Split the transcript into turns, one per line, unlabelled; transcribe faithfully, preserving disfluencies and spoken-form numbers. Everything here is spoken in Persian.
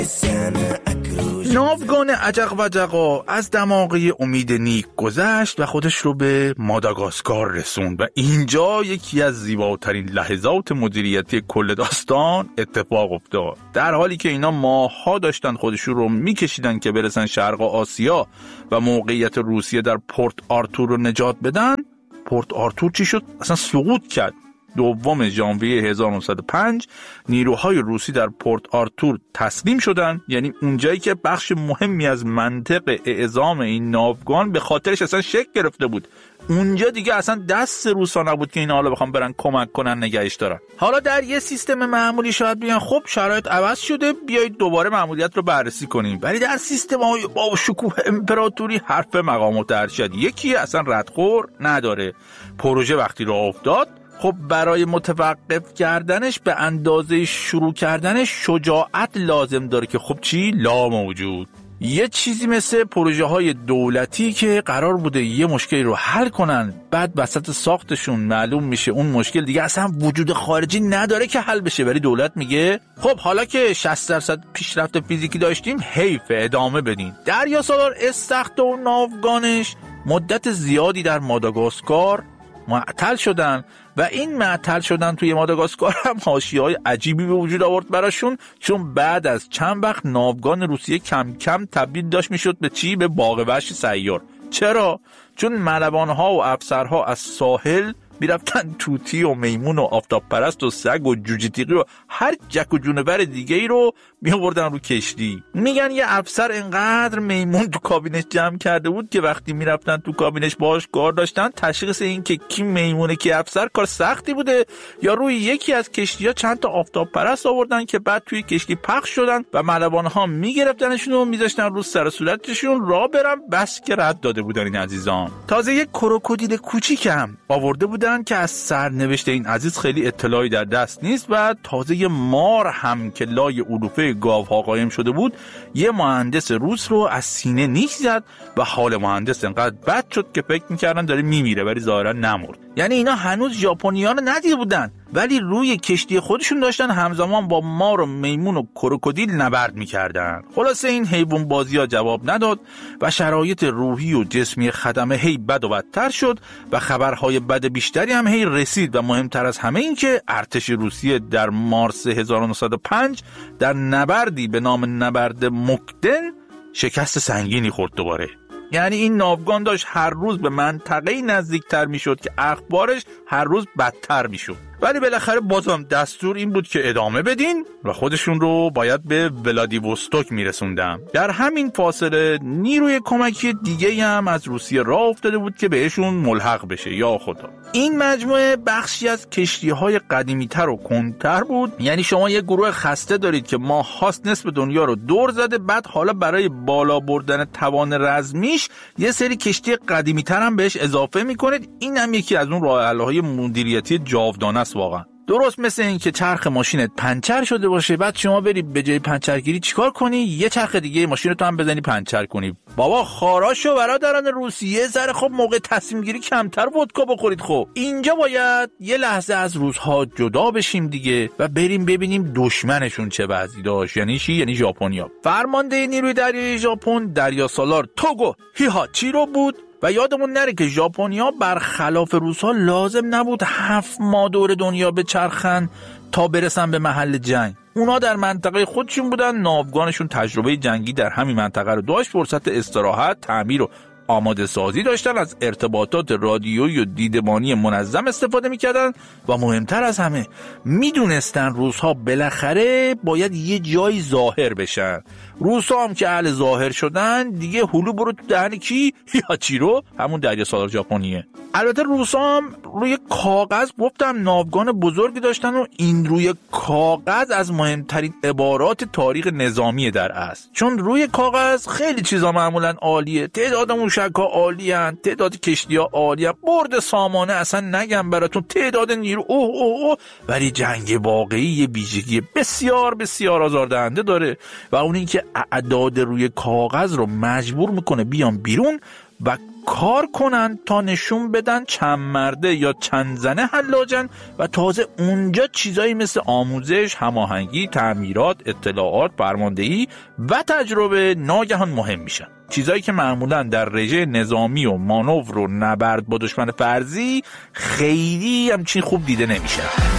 ناوگان عجق و جقا از دماغه امید نیک گذشت و خودش رو به ماداگاسکار رسوند و اینجا یکی از زیباترین لحظات مدیریتی کل داستان اتفاق افتاد. در حالی که اینا ماها داشتن خودشون رو میکشیدن که برسن شرق آسیا و موقعیت روسیه در پورت آرتور رو نجات بدن، پورت آرتور چی شد؟ اصلا سقوط کرد. دوم ژانویه هزار و نهصد و پنج نیروهای روسی در پورت آرتور تسلیم شدن، یعنی اونجایی که بخش مهمی از منطق اعزام این ناوگان به خاطرش اصلا شکل گرفته بود. اونجا دیگه اصلا دست روسا نبود که اینا حالا بخوام برن کمک کنن نگهش دارن. حالا در یه سیستم معمولی شاید بگن خب شرایط عوض شده، بیایید دوباره مأموریت رو بررسی کنیم، ولی در سیستم‌های با شکوه امپراتوری حرف مقام الارشد یکی اصلا ردخور نداره. پروژه وقتی راه افتاد، خب برای متوقف کردنش به اندازه شروع کردنش شجاعت لازم داره که خب چی؟ لا موجود. یه چیزی مثل پروژه های دولتی که قرار بوده یه مشکلی رو حل کنن، بعد وسط ساختشون معلوم میشه اون مشکل دیگه اصلا وجود خارجی نداره که حل بشه، ولی دولت میگه خب حالا که شصت درصد پیشرفت فیزیکی داشتیم حیف ادامه بدین. دریا سالار استخت و ناوگانش مدت زیادی در ماداگاسکار معطل شدن و این معطل شدن توی ماداگاسکار هم حاشیه‌های عجیبی به وجود آورد براشون، چون بعد از چند وقت ناوگان روسیه کم کم تبدیل داشت میشد به چی؟ به باغ وحش سیار. چرا؟ چون ملوان‌ها و افسرها از ساحل میرفتن توتی و میمون و آفتاب پرست و سگ و جوجه تیغی و هر جک و جونور دیگه ای رو می آوردن رو کشتی. میگن یه افسر انقدر میمون تو کابینش جمع کرده بود که وقتی میرفتن تو کابینش باهاش کار داشتن، تشخیص این که کی میمونه کی افسر کار سختی بوده. یا روی یکی از کشتی‌ها چند تا آفتاب پرست آوردن که بعد توی کشتی پخش شدن و ملوان‌ها میگرفتنشون و میذاشتن رو سر و صورتشون راه برن، بس که رد داده بودن این عزیزان. تازه یک کروکودیل کوچیکم آورده بودن که از سرنوشت این عزیز خیلی اطلاعی در دست نیست و تازه یه مار هم که لای علوفه گاوها قایم شده بود یه مهندس روس رو از سینه نیش زد و حال مهندس انقدر بد شد که فکر میکردن داره میمیره، ولی ظاهرا نمرد. یعنی اینا هنوز ژاپنیان رو ندیده بودن، ولی روی کشتی خودشون داشتن همزمان با مار و میمون و کروکودیل نبرد میکردن. خلاصه این حیوان بازی ها جواب نداد و شرایط روحی و جسمی خدمه هی بد و بدتر شد و خبرهای بد بیشتری هم هی رسید و مهمتر از همه این که ارتش روسیه در مارس هزار و نهصد و پنج در نبردی به نام نبرد موکدن شکست سنگینی خورد دوباره. یعنی این ناوگان داشت هر روز به منطقه‌ای نزدیکتر میشد که اخبارش هر روز بدتر میشد، ولی بالاخره بازم دستور این بود که ادامه بدین و خودشون رو باید به ولادیوستوک میرسوندن. در همین فاصله نیروی کمکی دیگه هم از روسیه راه افتاده بود که بهشون ملحق بشه. یا خدا، این مجموعه بخشی از کشتی‌های قدیمی‌تر و کندتر بود. یعنی شما یه گروه خسته دارید که ماه‌هاست نصف دنیا رو دور زده، بعد حالا برای بالا بردن توان رزمیش یه سری کشتی قدیمی‌تر هم بهش اضافه می‌کنید. این هم یکی از اون راه حل‌های مدیریتی جاودانه است واقعا. درست مثل این که چرخ ماشینت پنچر شده باشه، بعد شما بری به جای پنچرگیری چیکار کنی؟ یه چرخ دیگه ماشینتو هم بزنی پنچر کنی. بابا خاراشو برادران روسیه ذره خب موقع تصمیم گیری کمتر ودکا بخورید. خب اینجا باید یه لحظه از روزها جدا بشیم دیگه و بریم ببینیم دشمنشون چه وضعی داشت. یعنی چی؟ یعنی ژاپنیا. فرمانده نیروی دریایی ژاپن دریا سالار توگو هیهاچیرو بود و یادمون نره که ژاپنیا برخلاف روس‌ها لازم نبود هفت ماه دور دنیا بچرخن تا برسن به محل جنگ. اونا در منطقه خودشون بودن، ناوگانشون تجربه جنگی در همین منطقه رو داشت، فرصت استراحت، تعمیر و آماده سازی داشتن، از ارتباطات رادیویی و دیدبانی منظم استفاده میکردن و مهمتر از همه میدونستن روس‌ها بالاخره باید یه جایی ظاهر بشن. روس‌ها هم که اهل ظاهر شدن دیگه هلو برو تو دهن کی؟ هیهاچیرو، همون دریا سالار ژاپنیه. البته روس‌ها هم روی کاغذ گفتم ناوگان بزرگی داشتن و این روی کاغذ از مهمترین عبارات تاریخ نظامی در است، چون روی کاغذ خیلی چیزا معمولا عالیه، تعداد موشک‌ها عالی ان، تعداد کشتی‌ها عالی ان، برد سامانه اصلا نگم براتون، تعداد نیرو اوه اوه اوه، ولی جنگ واقعی یه ویژگی بسیار بسیار آزاردهنده داره و اون این که اعداد روی کاغذ رو مجبور میکنه بیان بیرون و کار کنن تا نشون بدن چند مرده یا چند زنه حلاجن و تازه اونجا چیزایی مثل آموزش، هماهنگی، تعمیرات، اطلاعات، فرماندهی و تجربه ناگهان مهم میشن. چیزایی که معمولا در رژه نظامی و مانور و نبرد با دشمن فرضی خیلی همچین خوب دیده نمیشه.